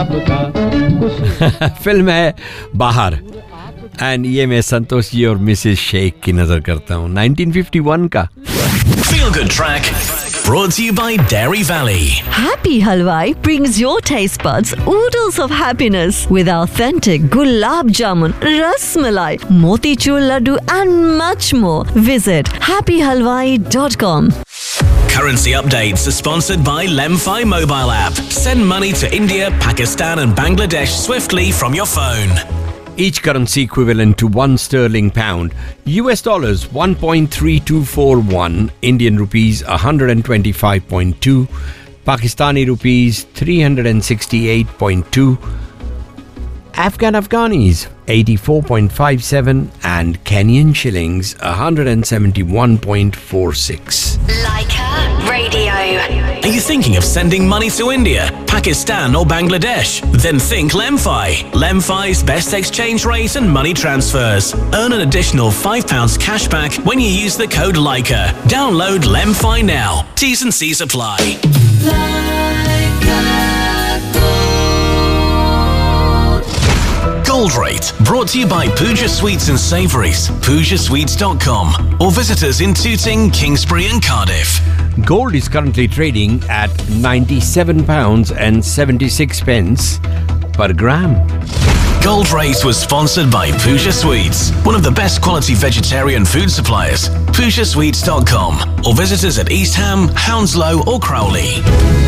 Film है बाहर and ये मैं संतोष जी और मिसेस शेख की नजर करता हूँ 1951 का Feel Good Track brought to you by Dairy Valley. Happy Halwai brings your taste buds oodles of happiness with authentic gulab jamun, ras malai, motichur laddu and much more. Visit happyhalwai.com. Currency updates are sponsored by Lemfi mobile app. Send money to India, Pakistan and Bangladesh swiftly from your phone. Each currency equivalent to 1 sterling pound, US dollars 1.3241, Indian rupees 125.2, Pakistani rupees 368.2, Afghanis 84.57 and Kenyan shillings 171.46. Leica Radio. Are you thinking of sending money to India, Pakistan or Bangladesh? Then think Lemfi. Lemfi's best exchange rate and money transfers. Earn an additional £5 cash back when you use the code Leica. Download Lemfi now. T's and C's apply. Gold Rate, brought to you by Pooja Sweets and Savouries, PoojaSweets.com, or visit us in Tooting, Kingsbury and Cardiff. Gold is currently trading at £97.76 per gram. Gold Rate was sponsored by Pooja Sweets, one of the best quality vegetarian food suppliers. PoojaSweets.com, or visit us at East Ham, Hounslow or Crowley.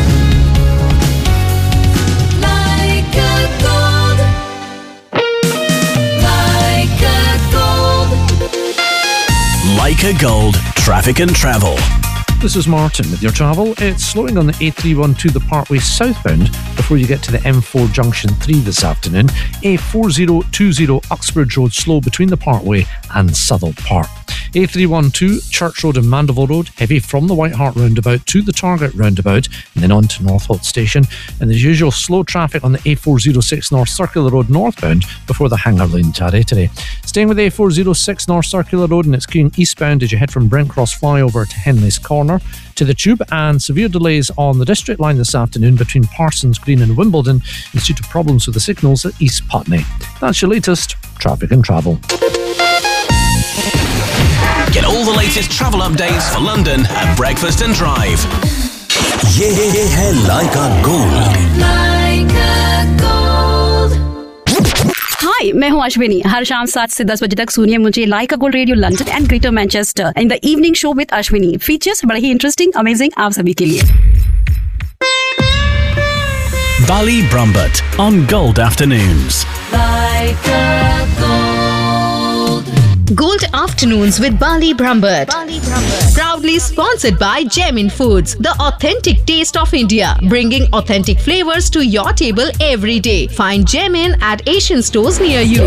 Leica Gold, traffic and travel. This is Martin with your travel. It's slowing on the A312 the Parkway southbound before you get to the M4 Junction 3 this afternoon. A4020 Uxbridge Road slow between the Parkway and Southall Park. A312 Church Road and Mandeville Road heavy from the White Hart roundabout to the Target roundabout and then on to Northolt Station. And the usual slow traffic on the A406 North Circular Road northbound before the Hangar Lane Tarry today. Staying with A406 North Circular Road and it's going eastbound as you head from Brent Cross flyover to Henley's Corner to the Tube, and severe delays on the District Line this afternoon between Parsons Green and Wimbledon is due to problems with the signals at East Putney. That's your latest traffic and travel. Get all the latest travel updates for London at Breakfast and Drive. ये है Leica Gold. Leica Gold. हाय, मैं हूँ अश्विनी। हर शाम 7 से 10 बजे तक सुनिए मुझे लाइका gold radio London and greater Manchester in the evening show with Ashwini. Features बड़े ही इंटरेस्टिंग, अमेजिंग आप सभी के लिए। Bali Brumbert on Gold Afternoons. Leica Gold. Gold Afternoons with Bali Brumbert. Proudly sponsored by Gemin Foods, the authentic taste of India, bringing authentic flavors to your table every day. Find Gemin at Asian stores near you.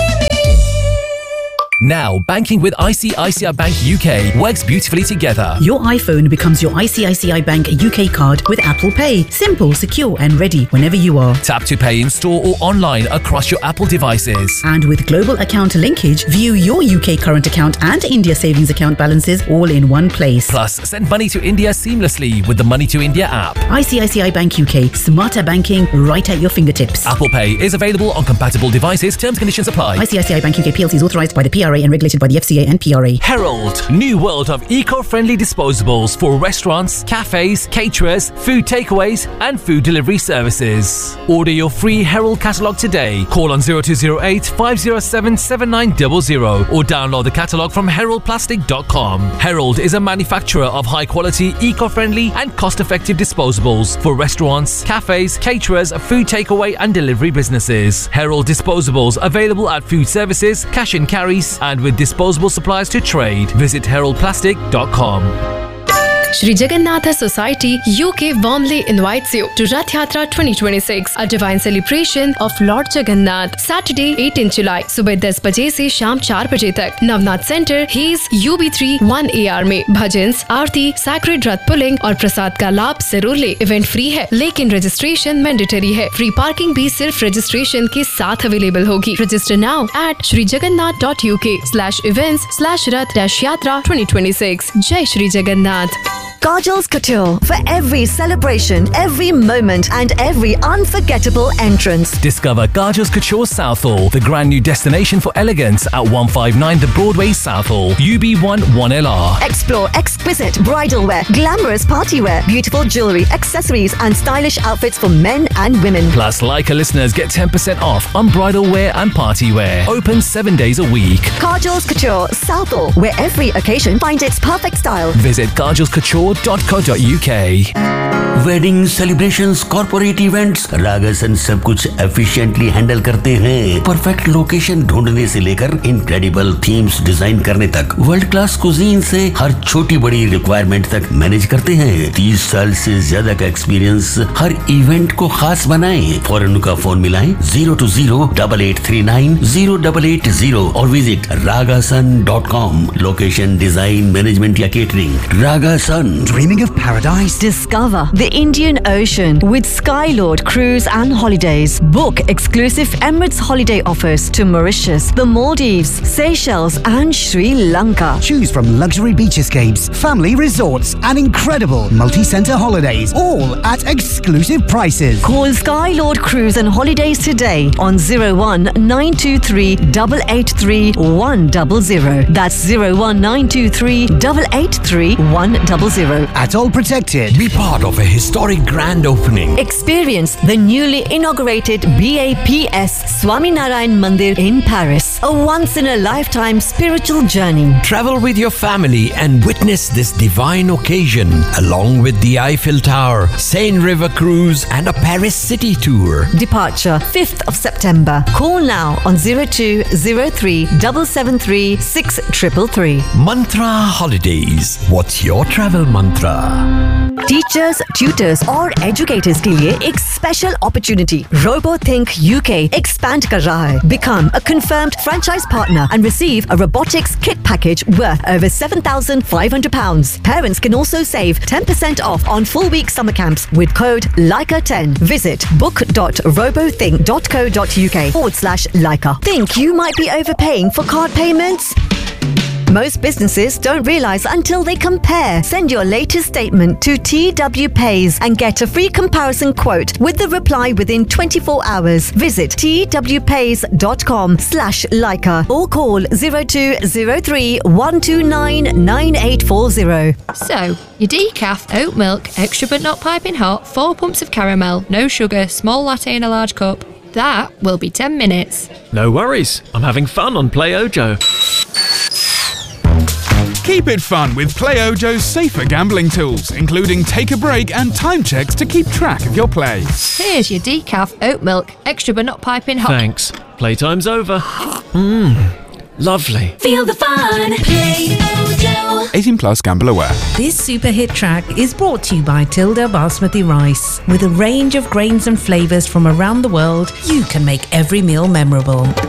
Now, banking with ICICI Bank UK works beautifully together. Your iPhone becomes your ICICI Bank UK card with Apple Pay. Simple, secure and ready whenever you are. Tap to pay in store or online across your Apple devices. And with global account linkage, view your UK current account and India savings account balances all in one place. Plus, send money to India seamlessly with the Money to India app. ICICI Bank UK. Smarter banking right at your fingertips. Apple Pay is available on compatible devices. Terms and conditions apply. ICICI Bank UK PLC is authorised by the PRA and regulated by the FCA and PRA. Herald, new world of eco-friendly disposables for restaurants, cafes, caterers, food takeaways and food delivery services. Order your free Herald catalogue today. Call on 0208 507 7900 or download the catalogue from heraldplastic.com. Herald is a manufacturer of high-quality, eco-friendly and cost-effective disposables for restaurants, cafes, caterers, food takeaway and delivery businesses. Herald disposables available at food services, cash and carries and with disposable supplies to trade. Visit heraldplastic.com. Shri Jagannatha Society UK warmly invites you to Rath Yatra 2026, a divine celebration of Lord Jagannath. Saturday 18 July, सुबह 10 बजे से शाम 4 बजे तक Navnath centre hedge UB3 1AR में भजन्स, आरती, sacred रथ pulling और प्रसाद का लाभ जरूर ले। इवेंट फ्री है लेकिन रजिस्ट्रेशन मैंडेटरी है। फ्री पार्किंग भी सिर्फ रजिस्ट्रेशन के साथ अवेलेबल होगी। Register now at shrijagannath.uk/events/rath-yatra 2026। जय Shri Jagannath. Kajal's Couture. For every celebration, every moment, and every unforgettable entrance. Discover Kajal's Couture Southall, the grand new destination for elegance at 159 The Broadway Southall, UB1 1LR. Explore exquisite bridal wear, glamorous party wear, beautiful jewelry, accessories, and stylish outfits for men and women. Plus, Leica listeners get 10% off on bridal wear and party wear. Open 7 days a week. Kajal's Couture Southall, where every occasion finds its perfect style. Visit kajalscouture.co.uk. Wedding celebrations, corporate events, रागासन सब कुछ efficiently handle करते हैं। Perfect location ढूंढने से लेकर incredible themes design करने तक, world class cuisine से हर छोटी बड़ी रिक्वायरमेंट तक मैनेज करते हैं। 30 साल से ज्यादा का एक्सपीरियंस हर इवेंट को खास बनाए। फौरन उनका फोन मिलाएं 020-8839-0880 और visit ragasun.com। Location, design, management या catering, रागासन। Dreaming of paradise? Discover the Indian Ocean with Skylord Cruise and Holidays. Book exclusive Emirates holiday offers to Mauritius, the Maldives, Seychelles, and Sri Lanka. Choose from luxury beach escapes, family resorts, and incredible multi-center holidays, all at exclusive prices. Call Skylord Cruise and Holidays today on 01-923 883 100. That's 01-923 883 100. At All Protected. Be part of a historic grand opening. Experience the newly inaugurated BAPS Swaminarayan Mandir in Paris. A once-in-a-lifetime spiritual journey. Travel with your family and witness this divine occasion along with the Eiffel Tower, Seine River Cruise and a Paris city tour. Departure 5th of September. Call now on 0203 773 6333. Mantra Holidays. What's your travel mantra? Teachers, tutors और educators के लिए एक special opportunity. RoboThink UK expand कर रहा है. Become a confirmed franchise partner and receive a robotics kit package worth over £7,500. Parents can also save 10% off on full week summer camps with code LICA10. Visit book.robothink.co.uk/LICA. Think you might be overpaying for card payments? Most businesses don't realize until they compare. Send your latest statement to TW Pays and get a free comparison quote with the reply within 24 hours. Visit twpays.com/Leica or call 0203 129 9840. So, your decaf, oat milk, extra but not piping hot, 4 pumps of caramel, no sugar, small latte in a large cup. That will be 10 minutes. No worries. I'm having fun on Play Ojo. Keep it fun with Play Ojo's safer gambling tools, including take a break and time checks to keep track of your play. Here's your decaf, oat milk, extra but not piping hot. Thanks. Playtime's over. Lovely. Feel the fun. Play Ojo. 18 plus, gamble aware. This super hit track is brought to you by Tilda Basmati Rice. With a range of grains and flavours from around the world, you can make every meal memorable.